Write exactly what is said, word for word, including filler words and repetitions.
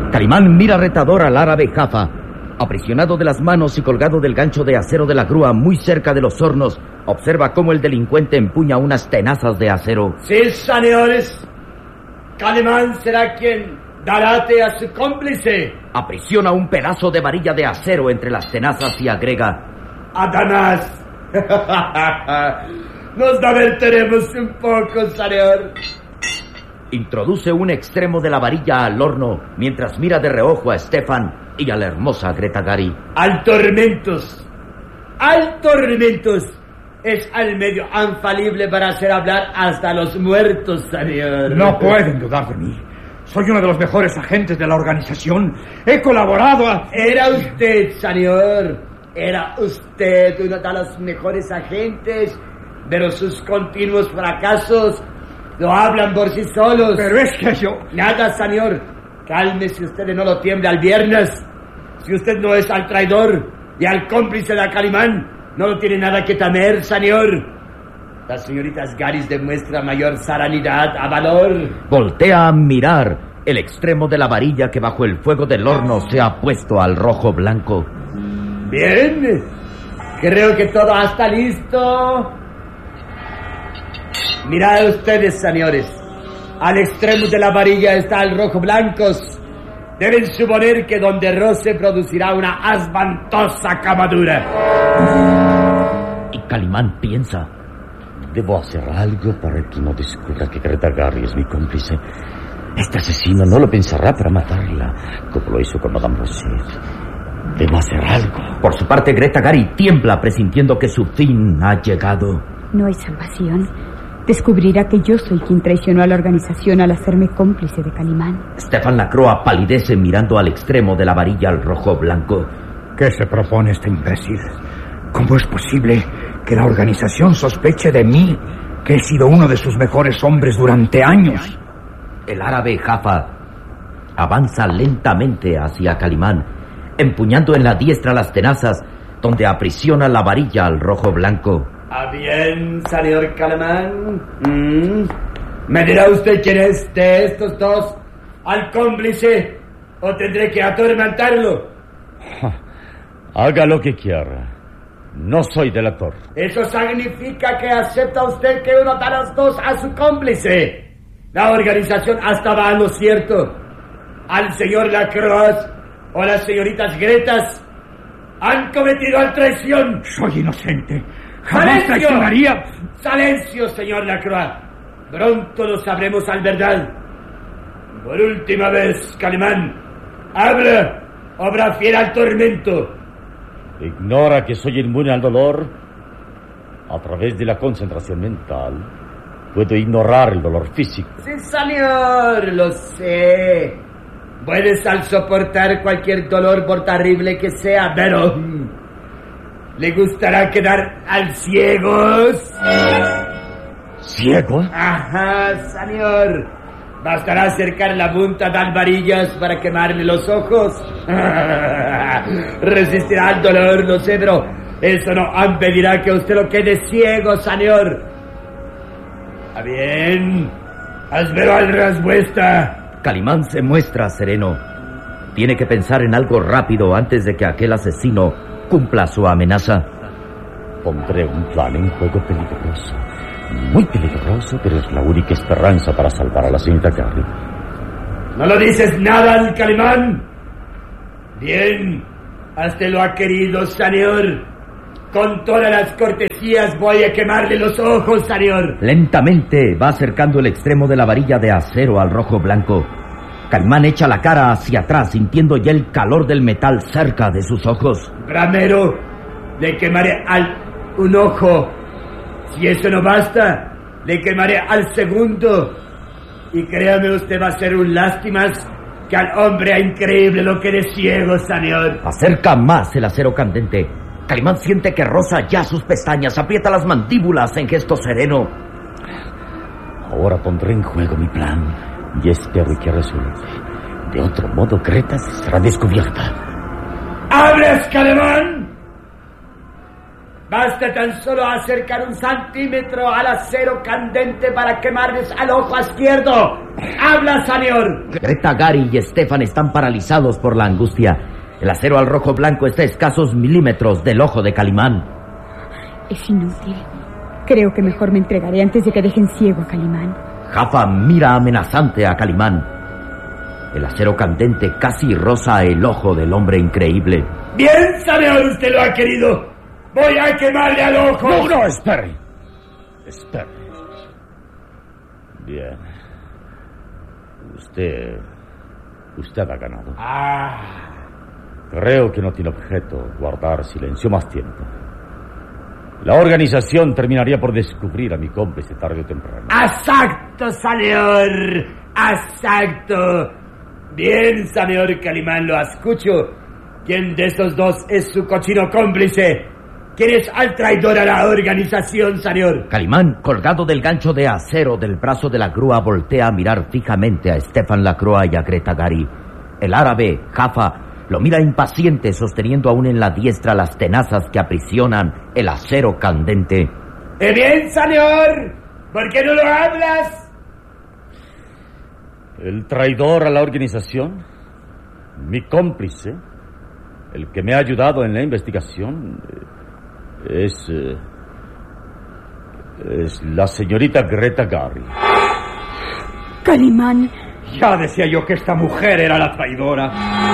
Calimán mira retador al árabe Jaffa, aprisionado de las manos y colgado del gancho de acero de la grúa muy cerca de los hornos. Observa cómo el delincuente empuña unas tenazas de acero. Sí, señores. Calimán será quien darate a su cómplice. Aprisiona un pedazo de varilla de acero entre las tenazas y agrega: Además, nos divertiremos un poco, señor. Introduce un extremo de la varilla al horno mientras mira de reojo a Stefan y a la hermosa Greta Gary. Al tormentos. Al tormentos. Es el medio infalible para hacer hablar hasta los muertos, señor. No pueden dudar de mí. Soy uno de los mejores agentes de la organización. He colaborado a... Era usted, señor. Era usted uno de los mejores agentes, pero sus continuos fracasos lo hablan por sí solos. Pero es que yo... Nada, señor. Cálmese usted y no lo tiemble al viernes. Si usted no es al traidor y al cómplice de Calimán, no lo tiene nada que temer, señor. Las señoritas Garis demuestra mayor serenidad a valor. Voltea a mirar el extremo de la varilla que bajo el fuego del horno se ha puesto al rojo blanco. Bien. Creo que todo está listo. Mirad ustedes, señores. Al extremo de la varilla está el rojo blancos. Deben suponer que donde roce producirá una espantosa quemadura. Y Calimán piensa: debo hacer algo para que no descubra que Greta Gary es mi cómplice. Este asesino no lo pensará para matarla, como lo hizo con Madame Rosset. Debo hacer algo. Por su parte, Greta Gary tiembla presintiendo que su fin ha llegado. No hay salvación. Descubrirá que yo soy quien traicionó a la organización al hacerme cómplice de Calimán. Stefan Lacroix palidece mirando al extremo de la varilla al rojo blanco. ¿Qué se propone este imbécil? ¿Cómo es posible que la organización sospeche de mí, que he sido uno de sus mejores hombres durante años? El árabe Jaffa avanza lentamente hacia Calimán, empuñando en la diestra las tenazas donde aprisiona la varilla al rojo blanco. Ah, bien, señor Calimán. ¿Mm? ¿Me dirá usted quién es de estos dos al cómplice o tendré que atormentarlo? Haga lo que quiera. No soy delator. Eso significa que acepta usted que uno de los dos a su cómplice. La organización estaba en lo cierto. Al señor Lacroix o las señoritas Gretas han cometido la traición. Soy inocente. Jamás traicionaría. Silencio, señor Lacroix. Pronto lo sabremos al verdad. Por última vez, Calimán, habla o prefiere al tormento. Ignora que soy inmune al dolor. A través de la concentración mental puedo ignorar el dolor físico. Sí, señor, lo sé. Puedes al soportar cualquier dolor por terrible que sea, pero ¿le gustará quedar al ciegos? ¿Ciego? Ajá, señor. Bastará acercar la punta de alvarillas para quemarle los ojos. Resistirá al dolor, lo sé, pero eso no impedirá que usted lo quede ciego, señor. Está bien. Espero al respuesta. Calimán se muestra sereno. Tiene que pensar en algo rápido antes de que aquel asesino cumpla su amenaza. Pondré un plan en juego peligroso. Muy peligroso, pero es la única esperanza para salvar a la señorita Gary. ¿No lo dices nada, Calimán? Bien. Hasta lo ha querido, señor. Con todas las cortesías voy a quemarle los ojos, señor. Lentamente va acercando el extremo de la varilla de acero al rojo blanco. Calimán echa la cara hacia atrás, sintiendo ya el calor del metal cerca de sus ojos. Primero, le quemaré al un ojo. Si eso no basta, le quemaré al segundo. Y créame, usted va a ser un lástimas que al hombre es increíble lo que de ciego, señor. Acerca más el acero candente. Calimán siente que roza ya sus pestañas, aprieta las mandíbulas en gesto sereno. Ahora pondré en juego mi plan y espero que resulte. De otro modo, Greta será descubierta. ¡Hables, Calimán! Basta tan solo acercar un centímetro al acero candente para quemarles al ojo izquierdo. ¡Habla, señor! Greta, Gary y Stefan están paralizados por la angustia. El acero al rojo blanco está a escasos milímetros del ojo de Calimán. Es inútil. Creo que mejor me entregaré antes de que dejen ciego a Calimán. Jaffa mira amenazante a Calimán. El acero candente casi roza el ojo del hombre increíble. Bien, señor, usted lo ha querido. Voy a quemarle al ojo. No, no, espere. Espere. Bien. Usted... Usted ha ganado. Ah. Creo que no tiene objeto guardar silencio más tiempo. La organización terminaría por descubrir a mi cómplice tarde o temprano. Exacto, señor. Exacto. Bien, señor Calimán, lo escucho. ¿Quién de esos dos es su cochino cómplice? ¿Quién es el traidor a la organización, señor? Calimán, colgado del gancho de acero del brazo de la grúa, voltea a mirar fijamente a Stefan Lacroix y a Greta Gary. El árabe, Jaffa, lo mira impaciente, sosteniendo aún en la diestra las tenazas que aprisionan el acero candente. Eh bien, señor, ¿por qué no lo hablas? El traidor a la organización, mi cómplice, el que me ha ayudado en la investigación, es... es la señorita Greta Gary. Calimán. Ya decía yo que esta mujer era la traidora.